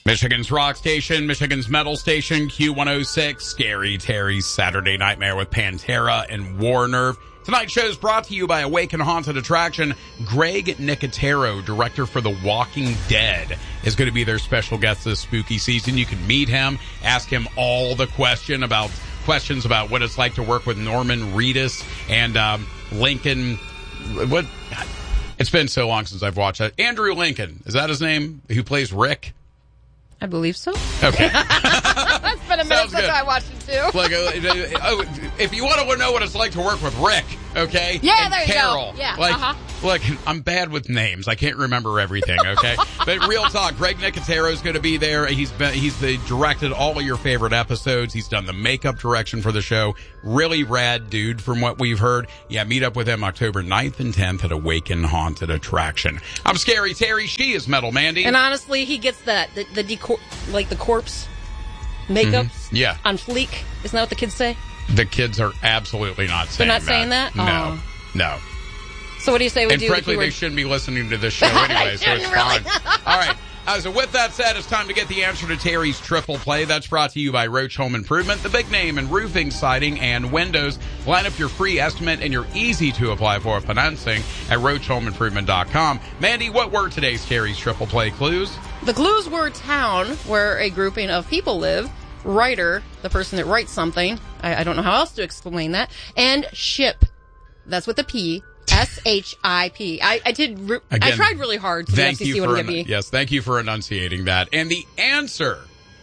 Michigan's rock station, Michigan's metal station, Q106, Scary Terry's Saturday Nightmare with Pantera and War Nerve. Tonight's show is brought to you by Awaken Haunted Attraction. Greg Nicotero, director for The Walking Dead, is going to be their special guest this spooky season. You can meet him, ask him all the questions about what it's like to work with Norman Reedus and Lincoln. What? It's been so long since I've watched that. Andrew Lincoln, is that his name? Who plays Rick? I believe so. Okay. It's been a minute since I watched it, too. Like, if you want to know what it's like to work with Rick, okay? Yeah, and there you Carol, go. Yeah, Look, I'm bad with names. I can't remember everything, okay? But real talk, Greg Nicotero is going to be there. He's directed all of your favorite episodes. He's done the makeup direction for the show. Really rad dude from what we've heard. Yeah, meet up with him October 9th and 10th at Awaken Haunted Attraction. I'm Scary Terry. She is Metal Mandy. And honestly, he gets the corpse makeup on fleek. Isn't that what the kids say? The kids are absolutely not saying that. They're not saying that? No. No. So what do you say we do? And frankly, they shouldn't be listening to this show anyway, so it's fine. All right. So with that said, it's time to get the answer to Terry's Triple Play. That's brought to you by Roach Home Improvement, the big name in roofing, siding, and windows. Line up your free estimate and your easy-to-apply for financing at RoachHomeImprovement.com. Mandy, what were today's Terry's Triple Play clues? The clues were town, where a grouping of people live, writer, the person that writes something, I don't know how else to explain that, and ship. That's with a P. S-H-I-P. I tried really hard to thank the FCC you wouldn't get me. Yes, thank you for enunciating that. And the answer...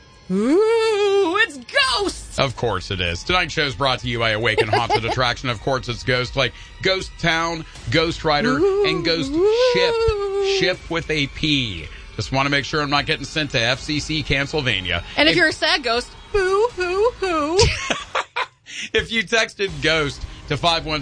Ooh, it's Ghosts! Of course it is. Tonight's show is brought to you by Awaken Haunted Attraction. Of course it's Ghost, like Ghost Town, Ghost Rider, and Ghost Ship. Ship with a P. Just want to make sure I'm not getting sent to FCC Pennsylvania. And if you're a sad ghost, boo, hoo, hoo. If you texted Ghost to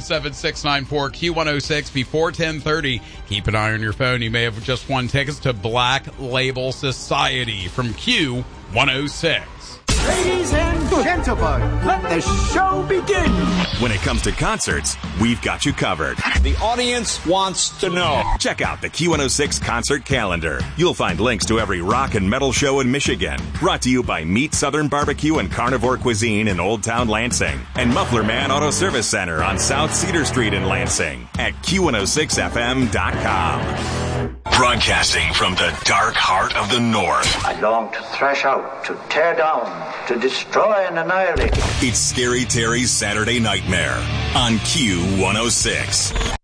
517-694-Q106 before 10:30, keep an eye on your phone. You may have just won tickets to Black Label Society from Q106. Ladies and gentlemen, let the show begin. When it comes to concerts, we've got you covered. The audience wants to know. Check out the Q106 concert calendar. You'll find links to every rock and metal show in Michigan. Brought to you by Meat Southern Barbecue and Carnivore Cuisine in Old Town Lansing. And Muffler Man Auto Service Center on South Cedar Street in Lansing at Q106FM.com. Broadcasting from the dark heart of the North. I long to thrash out, to tear down, to destroy and annihilate. It's Scary Terry's Saturday Nightmare on Q106.